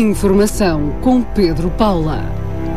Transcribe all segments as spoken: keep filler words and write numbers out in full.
Informação com Pedro Paula.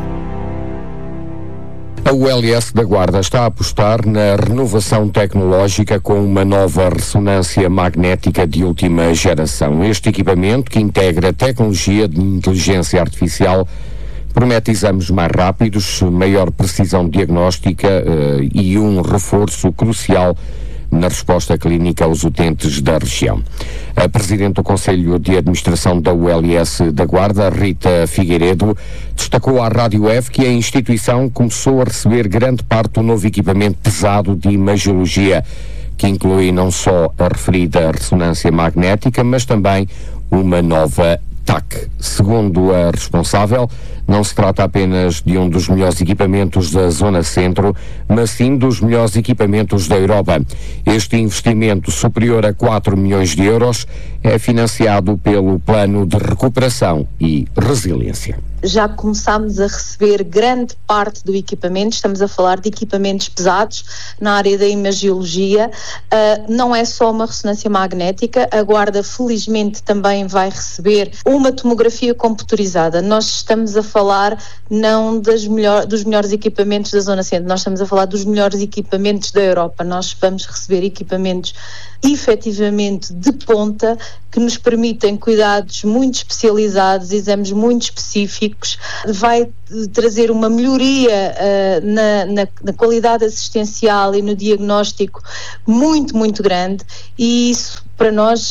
A U L S da Guarda está a apostar na renovação tecnológica com uma nova ressonância magnética de última geração. Este equipamento, que integra tecnologia de inteligência artificial, promete exames mais rápidos, maior precisão diagnóstica uh, e um reforço crucial na resposta clínica aos utentes da região. A Presidente do Conselho de Administração da U L S da Guarda, Rita Figueiredo, destacou à Rádio F que a instituição começou a receber grande parte do novo equipamento pesado de imagiologia, que inclui não só a referida ressonância magnética, mas também uma nova T A C. Segundo a responsável, não se trata apenas de um dos melhores equipamentos da Zona Centro, mas sim dos melhores equipamentos da Europa. Este investimento, superior a quatro milhões de euros, é financiado pelo Plano de Recuperação e Resiliência. Já começámos a receber grande parte do equipamento, estamos a falar de equipamentos pesados na área da imagiologia. Uh, não é só uma ressonância magnética, a Guarda felizmente também vai receber uma tomografia computurizada. Nós estamos a falar não das melhor, dos melhores equipamentos da Zona Centro, nós estamos a falar dos melhores equipamentos da Europa. Nós vamos receber equipamentos efetivamente de ponta, que nos permitem cuidados muito especializados, exames muito específicos, vai trazer uma melhoria uh, na, na, na qualidade assistencial e no diagnóstico muito, muito grande, e isso para nós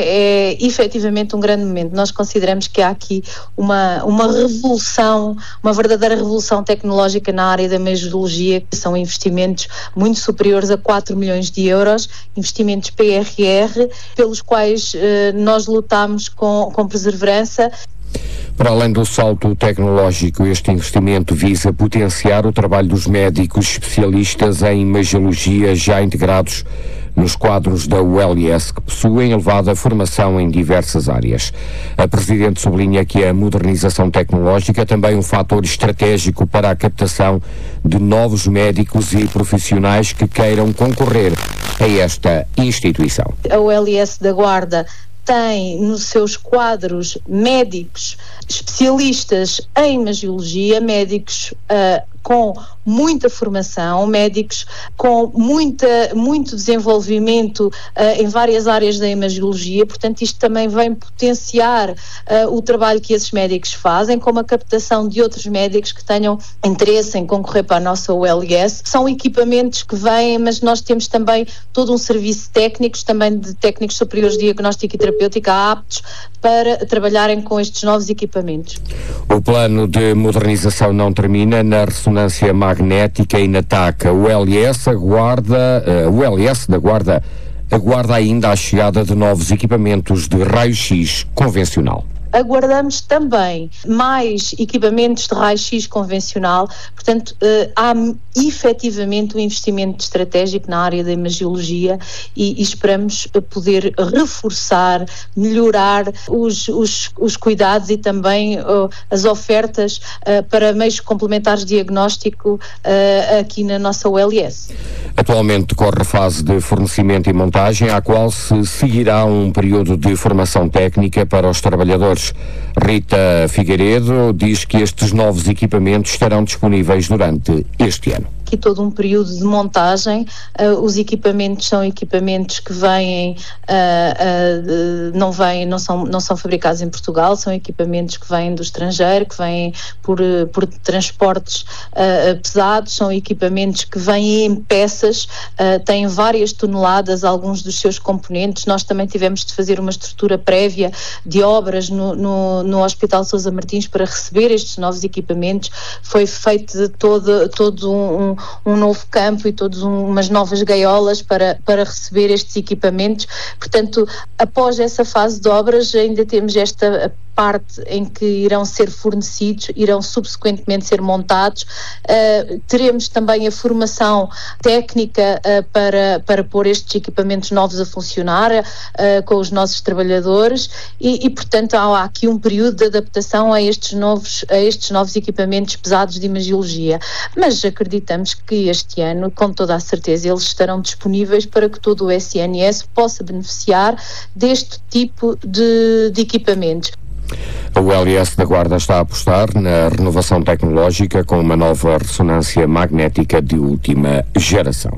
é, é efetivamente um grande momento. Nós consideramos que há aqui uma, uma revolução, uma verdadeira revolução tecnológica na área da imagiologia, que são investimentos muito superiores a quatro milhões de euros, investimentos P R R, pelos quais eh, nós lutamos com, com perseverança. Para além do salto tecnológico, este investimento visa potenciar o trabalho dos médicos especialistas em imagiologia já integrados nos quadros da U L S, que possuem elevada formação em diversas áreas. A Presidente sublinha que a modernização tecnológica é também um fator estratégico para a captação de novos médicos e profissionais que queiram concorrer a esta instituição. A U L S da Guarda tem nos seus quadros médicos especialistas em imagiologia, médicos uh, com muita formação, médicos com muita, muito desenvolvimento uh, em várias áreas da imagiologia. Portanto, isto também vem potenciar uh, o trabalho que esses médicos fazem, como a captação de outros médicos que tenham interesse em concorrer para a nossa U L S. São equipamentos que vêm, mas nós temos também todo um serviço técnico, também de técnicos superiores de diagnóstico e terapêutica aptos para trabalharem com estes novos equipamentos. O plano de modernização não termina na ressonância magnética e na T A C. A U L S aguarda, a U L S da Guarda aguarda ainda a chegada de novos equipamentos de raio-x convencional. Aguardamos também mais equipamentos de raio-x convencional, portanto uh, há efetivamente um investimento estratégico na área da imagiologia e, e esperamos poder reforçar, melhorar os, os, os cuidados e também uh, as ofertas uh, para meios complementares de diagnóstico uh, aqui na nossa U L S. Atualmente decorre a fase de fornecimento e montagem, à qual se seguirá um período de formação técnica para os trabalhadores. Rita Figueiredo diz que estes novos equipamentos estarão disponíveis durante este ano. Aqui todo um período de montagem, uh, os equipamentos são equipamentos que vêm, uh, uh, não vêm, não são, não são fabricados em Portugal, são equipamentos que vêm do estrangeiro, que vêm por, por transportes uh, pesados, são equipamentos que vêm em peças, uh, têm várias toneladas, alguns dos seus componentes. Nós também tivemos de fazer uma estrutura prévia de obras no, no, no Hospital Sousa Martins para receber estes novos equipamentos. Foi feito de todo, todo um, um um novo campo e todas um, umas novas gaiolas para, para receber estes equipamentos. Portanto, após essa fase de obras, ainda temos esta parte em que irão ser fornecidos, irão subsequentemente ser montados. Uh, teremos também a formação técnica uh, para, para pôr estes equipamentos novos a funcionar uh, com os nossos trabalhadores e, e portanto há aqui um período de adaptação a estes novos, a estes novos equipamentos pesados de imagiologia, mas acreditamos que este ano, com toda a certeza, eles estarão disponíveis para que todo o S N S possa beneficiar deste tipo de, de equipamentos. A U L S da Guarda está a apostar na renovação tecnológica com uma nova ressonância magnética de última geração.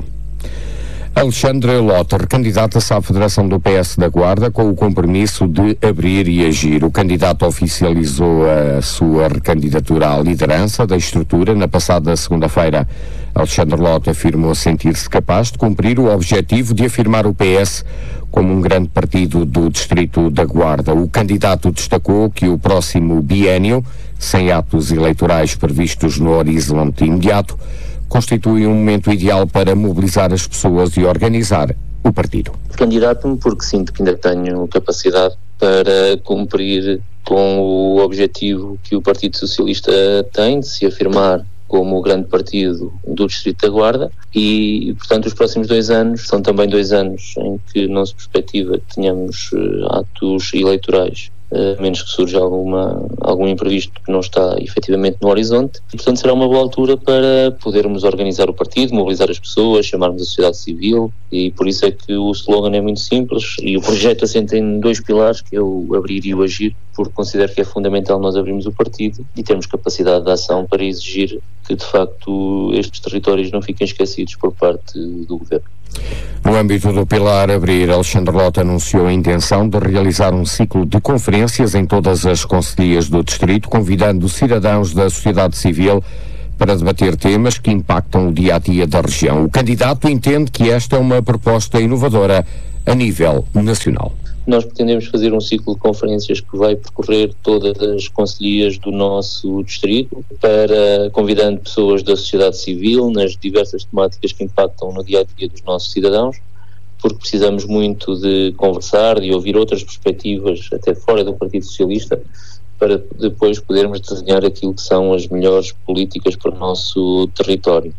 Alexandre Lota recandidata-se à Federação do P S da Guarda com o compromisso de abrir e agir. O candidato oficializou a sua recandidatura à liderança da estrutura na passada segunda-feira. Alexandre Lota afirmou sentir-se capaz de cumprir o objetivo de afirmar o P S como um grande partido do Distrito da Guarda. O candidato destacou que o próximo biénio, sem atos eleitorais previstos no horizonte imediato, constitui um momento ideal para mobilizar as pessoas e organizar o partido. Candidato-me porque sinto que ainda tenho capacidade para cumprir com o objetivo que o Partido Socialista tem de se afirmar como o grande partido do Distrito da Guarda e, portanto, os próximos dois anos são também dois anos em que não se perspectiva que tenhamos uh, atos eleitorais, a menos que surja alguma, algum imprevisto que não está efetivamente no horizonte. E, portanto, será uma boa altura para podermos organizar o partido, mobilizar as pessoas, chamarmos a sociedade civil, e por isso é que o slogan é muito simples e o projeto assenta em dois pilares, que é o abrir e o agir, porque considero que é fundamental nós abrirmos o partido e termos capacidade de ação para exigir que, de facto, estes territórios não fiquem esquecidos por parte do Governo. No âmbito do Pilar Abrir, Alexandre Lota anunciou a intenção de realizar um ciclo de conferências em todas as concelhias do Distrito, convidando cidadãos da sociedade civil para debater temas que impactam o dia-a-dia da região. O candidato entende que esta é uma proposta inovadora a nível nacional. Nós pretendemos fazer um ciclo de conferências que vai percorrer todas as concelhias do nosso distrito, para convidando pessoas da sociedade civil nas diversas temáticas que impactam no dia-a-dia dos nossos cidadãos, porque precisamos muito de conversar, de ouvir outras perspectivas, até fora do Partido Socialista, para depois podermos desenhar aquilo que são as melhores políticas para o nosso território.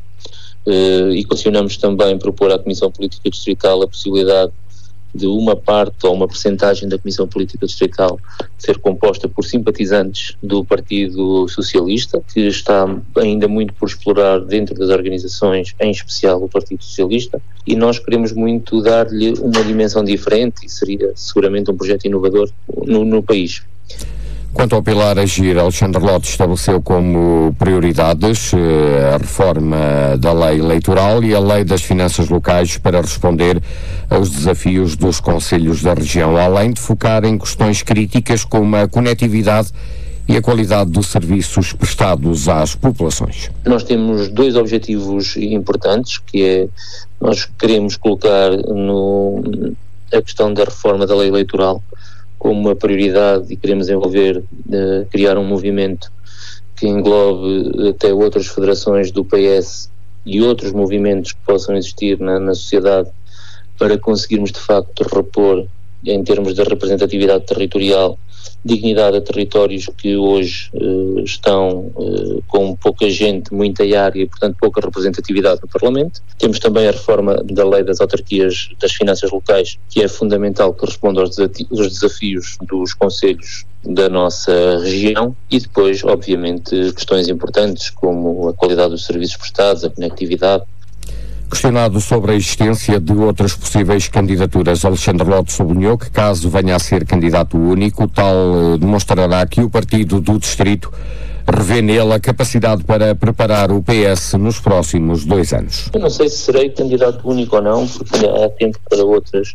E condicionamos também propor à Comissão Política Distrital a possibilidade de uma parte ou uma percentagem da Comissão Política Distrital ser composta por simpatizantes do Partido Socialista, que está ainda muito por explorar dentro das organizações, em especial o Partido Socialista, e nós queremos muito dar-lhe uma dimensão diferente e seria seguramente um projeto inovador no, no país. Quanto ao Pilar Agir, Alexandre Lota estabeleceu como prioridades eh, a reforma da lei eleitoral e a lei das finanças locais para responder aos desafios dos concelhos da região, além de focar em questões críticas como a conectividade e a qualidade dos serviços prestados às populações. Nós temos dois objetivos importantes, que é, nós queremos colocar no, a questão da reforma da lei eleitoral como uma prioridade e queremos envolver, uh, criar um movimento que englobe até outras federações do P S e outros movimentos que possam existir na, na sociedade, para conseguirmos de facto repor, em termos de representatividade territorial, dignidade a territórios que hoje uh, estão uh, com pouca gente, muita área e, portanto, pouca representatividade no Parlamento. Temos também a reforma da lei das autarquias das finanças locais, que é fundamental que responda aos desafios dos concelhos da nossa região, e depois, obviamente, questões importantes como a qualidade dos serviços prestados, a conectividade. Questionado sobre a existência de outras possíveis candidaturas, Alexandre Lota sublinhou que, caso venha a ser candidato único, tal eh, demonstrará que o partido do Distrito revê nele a capacidade para preparar o P S nos próximos dois anos. Eu não sei se serei candidato único ou não, porque há tempo para outras,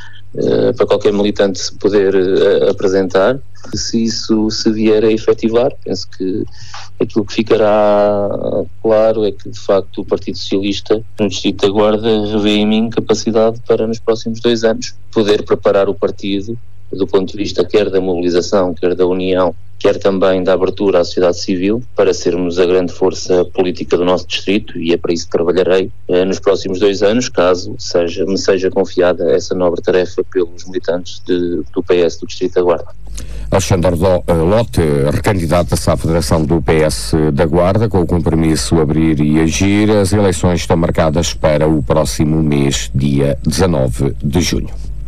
uh, para qualquer militante se poder uh, apresentar. Se isso se vier a efetivar, penso que aquilo que ficará claro é que, de facto, o Partido Socialista no Distrito da Guarda revê em mim capacidade para, nos próximos dois anos, poder preparar o partido do ponto de vista quer da mobilização, quer da união, quer também da abertura à sociedade civil, para sermos a grande força política do nosso distrito, e é para isso que trabalharei eh, nos próximos dois anos, caso seja, me seja confiada essa nobre tarefa pelos militantes de, do P S do Distrito da Guarda. Alexandre Lota recandidata-se à Federação do P S da Guarda com o compromisso Abrir e Agir. As eleições estão marcadas para o próximo mês, dia dezanove de junho.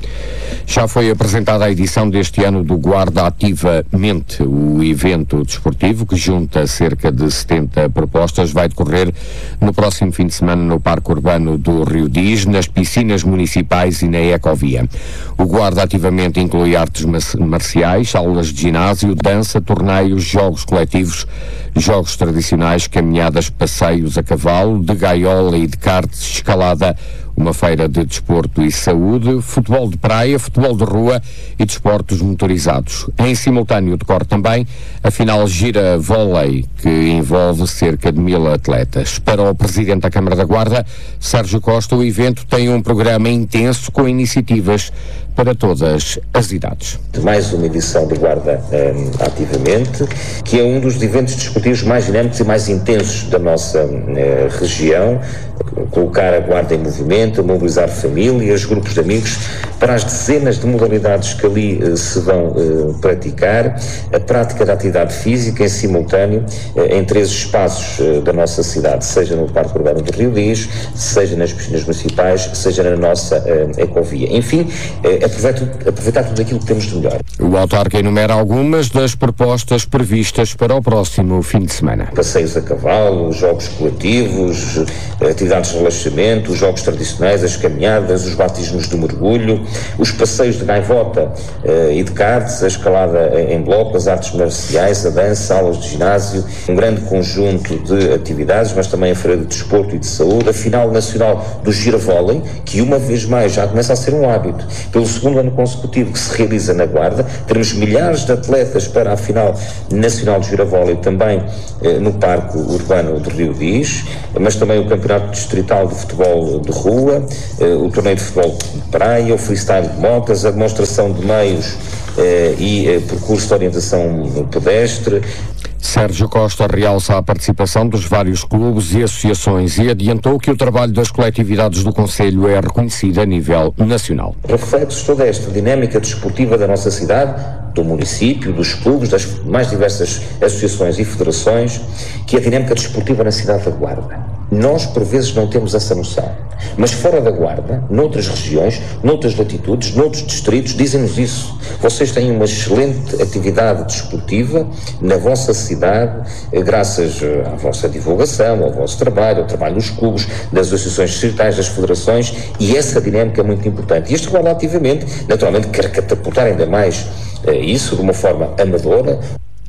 Já foi apresentada a edição deste ano do Guarda Ativamente. O evento desportivo, que junta cerca de setenta propostas, vai decorrer no próximo fim de semana no Parque Urbano do Rio Diz, nas piscinas municipais e na Ecovia. O Guarda Ativamente inclui artes marciais, aulas de ginásio, dança, torneios, jogos coletivos, jogos tradicionais, caminhadas, passeios a cavalo, de gaiola e de karts, escalada, uma feira de desporto e saúde, futebol de praia, futebol de rua e desportos motorizados. Em simultâneo decorre também a final Gira Vôlei, que envolve cerca de mil atletas. Para o Presidente da Câmara da Guarda, Sérgio Costa, o evento tem um programa intenso com iniciativas para todas as idades. Mais uma edição do Guarda um, Ativamente, que é um dos eventos desportivos mais dinâmicos e mais intensos da nossa uh, região. Colocar a Guarda em movimento, mobilizar famílias, grupos de amigos, para as dezenas de modalidades que ali uh, se vão uh, praticar, a prática da atividade física em simultâneo uh, em três espaços uh, da nossa cidade, seja no Parque Urbano do Rio Diz, seja nas piscinas municipais, seja na nossa uh, ecovia. Enfim, uh, aproveitar, aproveitar tudo aquilo que temos de melhor. O autarca enumera algumas das propostas previstas para o próximo fim de semana. Passeios a cavalo, jogos coletivos, atividades de relaxamento, os jogos tradicionais, as caminhadas, os batismos de mergulho, os passeios de gaivota uh, e de karts, a escalada em bloco, as artes marciais, a dança, aulas de ginásio, um grande conjunto de atividades, mas também a feira de desporto e de saúde, a final nacional do Gira Vôlei, que uma vez mais já começa a ser um hábito. Pelo segundo ano consecutivo que se realiza na Guarda, teremos milhares de atletas para a final nacional do Gira Vôlei, também eh, no Parque Urbano do Rio Diz, mas também o Campeonato Distrital de Futebol de Rua, eh, o Torneio de Futebol de Praia, o Freestyle de Motas, a demonstração de meios eh, e eh, percurso de orientação pedestre. Sérgio Costa realça a participação dos vários clubes e associações e adiantou que o trabalho das coletividades do Conselho é reconhecido a nível nacional. Reflete toda esta dinâmica desportiva da nossa cidade, do município, dos clubes, das mais diversas associações e federações, que a dinâmica desportiva na cidade da Guarda. Nós, por vezes, não temos essa noção. Mas fora da Guarda, noutras regiões, noutras latitudes, noutros distritos, dizem-nos isso. Vocês têm uma excelente atividade desportiva na vossa cidade, graças à vossa divulgação, ao vosso trabalho, ao trabalho dos clubes, das associações distritais, das federações, e essa dinâmica é muito importante. E este Guarda Ativamente, naturalmente, quer catapultar ainda mais uh, isso de uma forma amadora.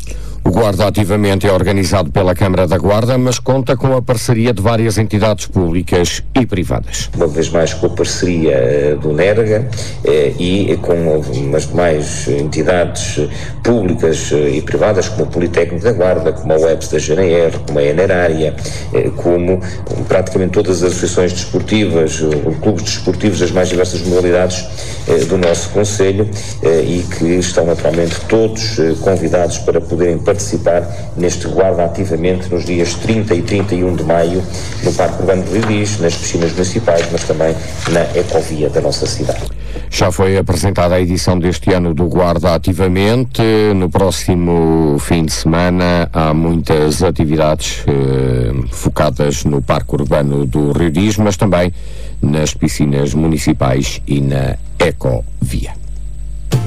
O Guarda Ativamente é organizado pela Câmara da Guarda, mas conta com a parceria de várias entidades públicas e privadas. Uma vez mais com a parceria uh, do NERGA uh, e com umas demais entidades públicas uh, e privadas, como o Politécnico da Guarda, como a U E P S da G N R, como a Enerária, uh, como um, praticamente todas as associações desportivas, uh, clubes desportivos das mais diversas modalidades uh, do nosso Conselho uh, e que estão naturalmente todos uh, convidados para poderem participar neste Guarda Ativamente nos dias trinta e trinta e um de maio no Parque Urbano do Rio Diz, nas piscinas municipais, mas também na ecovia da nossa cidade. Já foi apresentada a edição deste ano do Guarda Ativamente. No próximo fim de semana há muitas atividades eh, focadas no Parque Urbano do Rio Diz, mas também nas piscinas municipais e na ecovia.